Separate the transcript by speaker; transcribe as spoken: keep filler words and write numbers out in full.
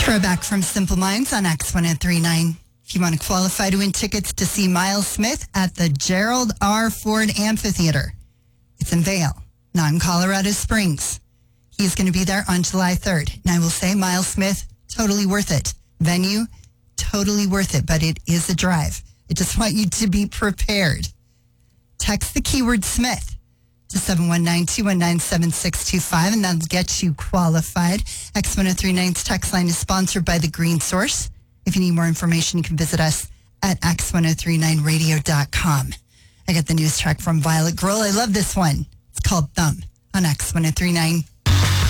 Speaker 1: Throwback from Simple Minds on X one oh three point nine. If you want to qualify to win tickets to see Miles Smith at the Gerald R. Ford Amphitheater, it's in Vail, not in Colorado Springs. He's going to be there on July third. And I will say, Miles Smith, totally worth it. Venue, totally worth it, but it is a drive. I just want you to be prepared. Text the keyword Smith to seven one nine, two one nine, seven six two five, and that'll get you qualified. X one oh three point nine's text line is sponsored by The Green Source. If you need more information, you can visit us at x ten thirty-nine radio dot com. I got the news track from Violet Grohl. I love this one. It's called Thumb on X one oh three point nine.